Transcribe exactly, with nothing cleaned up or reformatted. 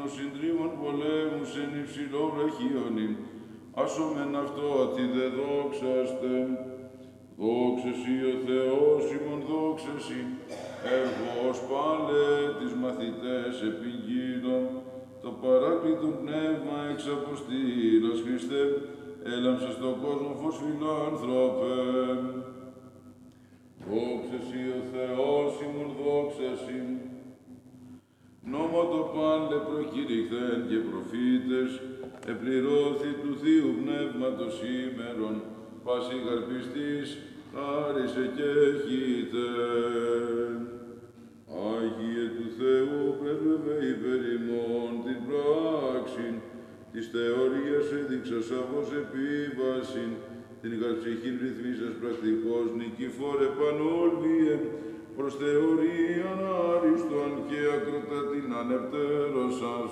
των συντρίμων πολέμους εν υψηλό βραχίονι, ασόμεν αυτό ότι δε δόξαστε. Δόξα σοι ο Θεός ημών, δόξα σοι, εργός πάλε τις μαθητές επιγείρων, το παράκλητον πνεύμα εξ αποστήλας Χριστέ, έλαμψε στον κόσμο φως φιλάνθρωπε. Δόξα σοι ο Θεός ημών, δόξα σοι. Νόμο το πάλε προκηρυχθέν και προφήτες, επληρώθη του Θείου Πνεύματος σήμερον, πάση καρπιστής, χάρισε και έχετε. Άγιε του Θεού, περβεβέ υπερ ημών την πράξην, της θεωρίας έδειξας αβώς επίβασιν, την καρψυχήν ρυθμίσας πρακτικός νικηφόρε πανόλβιε, προς θεωρίαν άριστον και ακροτατήν ανεπτέρωσας.